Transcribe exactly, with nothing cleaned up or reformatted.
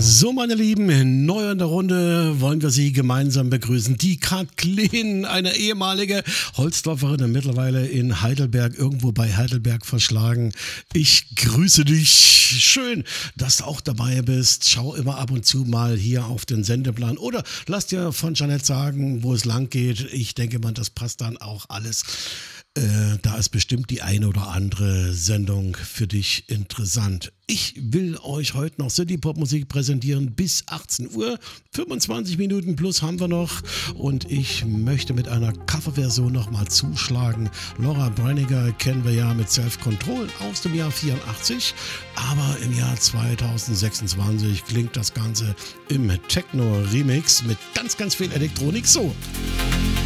So, meine Lieben, neu in der Runde wollen wir Sie gemeinsam begrüßen. Die Kathleen, eine ehemalige Holzdorferin, mittlerweile in Heidelberg, irgendwo bei Heidelberg verschlagen. Ich grüße dich. Schön, dass du auch dabei bist. Schau immer ab und zu mal hier auf den Sendeplan oder lass dir von Jeanette sagen, wo es lang geht. Ich denke mal, das passt dann auch alles. Äh, da ist bestimmt die eine oder andere Sendung für dich interessant. Ich will euch heute noch City-Pop-Musik präsentieren bis achtzehn Uhr. fünfundzwanzig Minuten plus haben wir noch. Und ich möchte mit einer Coverversion nochmal zuschlagen. Laura Branigan kennen wir ja mit Self-Control aus dem Jahr vierundachtzig. Aber im Jahr zweitausendsechsundzwanzig klingt das Ganze im Techno-Remix mit ganz, ganz viel Elektronik so.